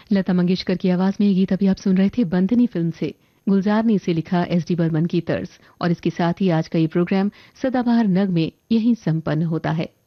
लता मंगेशकर की आवाज में ये गीत अभी आप सुन रहे थे बंदनी फिल्म से। गुलजार ने इसे लिखा एस डी बर्मन की तर्ज। और इसके साथ ही आज का ये प्रोग्राम सदाबहार नग में यहीं संपन्न होता है।